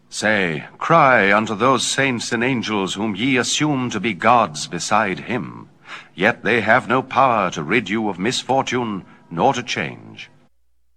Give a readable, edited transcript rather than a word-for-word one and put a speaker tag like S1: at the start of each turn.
S1: Say, cry unto those saints and angels whom ye assume to be gods beside him. Yet they have no power to rid you of misfortune, nor to change.